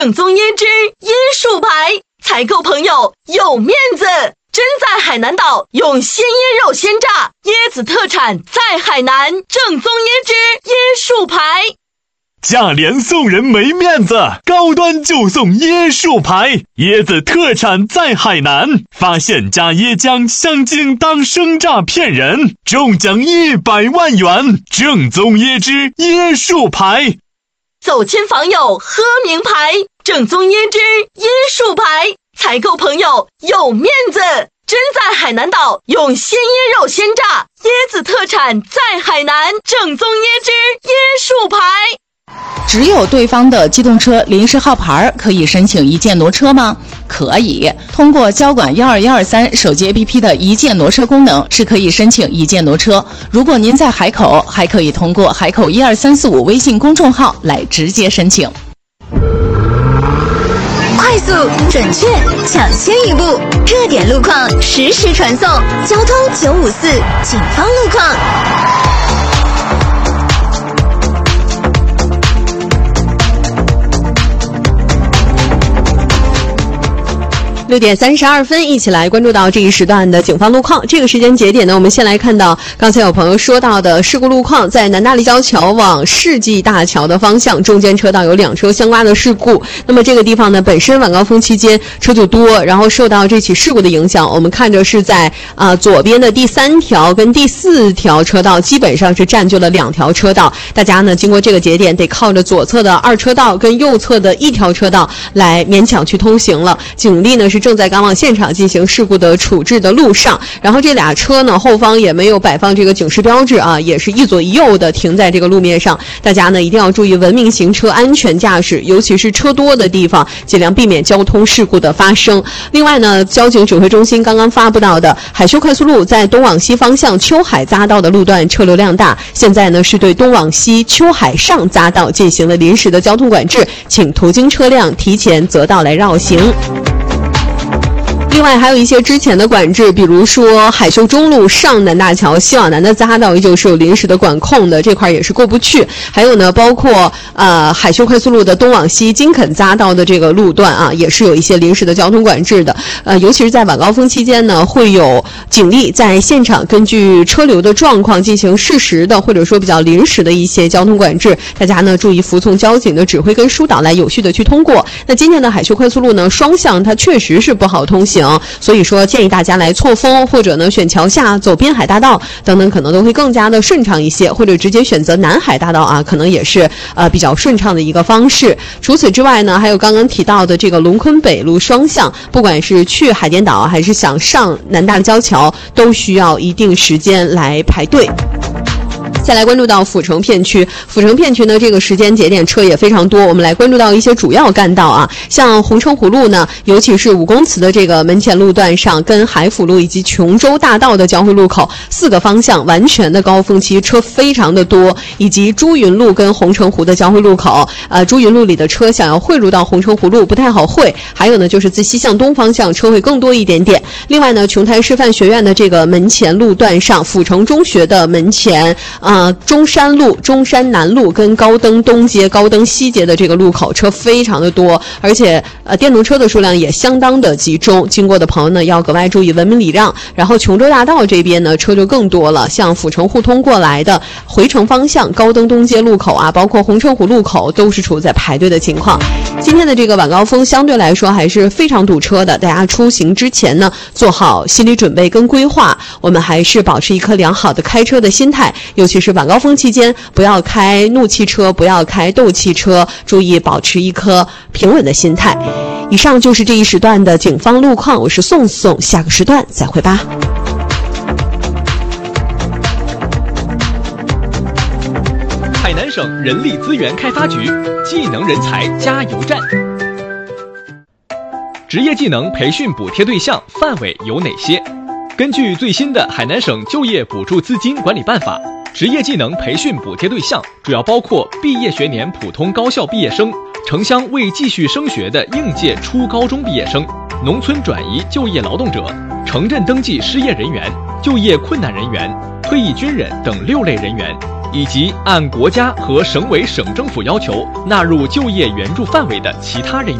正宗椰汁椰树牌，采购朋友有面子。真在海南岛用鲜椰肉鲜榨，椰子特产在海南，正宗椰汁椰树牌。 价廉送人没面子，高端就送椰树牌，椰子特产在海南，发现加椰浆香精当生榨骗人，中奖100万元，正宗椰汁椰树牌。 走亲访友喝名牌，正宗椰汁椰树牌，采购朋友有面子。真在海南岛用鲜椰肉鲜榨，椰子特产在海南，正宗椰汁椰树牌。 只有对方的机动车临时号牌可以申请一键挪车吗？可以，通过交管12123手机 APP 的一键挪车功能是可以申请一键挪车。如果您在海口，还可以通过海口12345微信公众号来直接申请。 快速、准确、抢先一步，热点路况实时传送，交通954警方路况。 6点32分，一起来关注到这一时段的警方路况。这个时间节点呢，我们先来看到刚才有朋友说到的事故路况，在南大立交桥往世纪大桥的方向，中间车道有2车相刮的事故。那么这个地方呢，本身晚高峰期间车就多，然后受到这起事故的影响，我们看着是在左边的第3条跟第4条车道基本上是占据了2条车道，大家呢经过这个节点得靠着左侧的2车道跟右侧的1条车道来勉强去通行了。警力呢是正在赶往现场进行事故的处置的路上，然后这俩车呢后方也没有摆放这个警示标志啊，也是一左一右的停在这个路面上。大家呢一定要注意文明行车、安全驾驶，尤其是车多的地方，尽量避免交通事故的发生。另外呢，交警指挥中心刚刚发布到的海修快速路在东往西方向秋海匝道的路段车流量大，现在呢是对东往西秋海上匝道进行了临时的交通管制，请途经车辆提前择道来绕行。另外还有一些之前的管制，比如说海修中路上南大桥西往南的匝道依旧是有临时的管控的，这块也是过不去。还有呢，包括海修快速路的东往西金垦匝道的这个路段啊，也是有一些临时的交通管制的。尤其是在晚高峰期间呢，会有警力在现场根据车流的状况进行适时的或者说比较临时的一些交通管制，大家呢注意服从交警的指挥跟疏导来有序的去通过。那今天的海修快速路呢，双向它确实是不好通行，所以说建议大家来错峰，或者呢选桥下走滨海大道等等，可能都会更加的顺畅一些，或者直接选择南海大道啊，可能也是比较顺畅的一个方式。除此之外呢，还有刚刚提到的这个龙昆北路双向，不管是去海淀岛还是想上南大立交桥，都需要一定时间来排队。再来关注到阜成片区，阜成片区呢这个时间节点车也非常多，我们来关注到一些主要干道啊，像红城湖路呢，尤其是武公祠的这个门前路段上，跟海府路以及琼州大道的交汇路口4个方向完全的高峰期车非常的多，以及朱云路跟红城湖的交汇路口，朱云路里的车想要汇入到红城湖路不太好汇，还有呢就是自西向东方向车会更多一点点。另外呢，琼台师范学院的这个门前路段上，阜成中学的门前中山路、中山南路跟高登东街、高登西街的这个路口车非常的多，而且电动车的数量也相当的集中，经过的朋友呢要格外注意文明礼让。然后琼州大道这边呢车就更多了，像阜成互通过来的回程方向高登东街路口啊，包括红城湖路口都是处在排队的情况。今天的这个晚高峰相对来说还是非常堵车的，大家出行之前呢做好心理准备跟规划，我们还是保持一颗良好的开车的心态，尤其是晚高峰期间不要开怒气车，不要开斗气车，注意保持一颗平稳的心态。以上就是这一时段的警方路况，我是宋宋，下个时段再会吧。 海南省人力资源开发局技能人才加油站。职业技能培训补贴对象范围有哪些？根据最新的海南省就业补助资金管理办法，职业技能培训补贴对象主要包括毕业学年普通高校毕业生、城乡未继续升学的应届初高中毕业生、农村转移就业劳动者、城镇登记失业人员、就业困难人员、退役军人等6类人员。 以及按国家和省委省政府要求纳入就业援助范围的其他人员。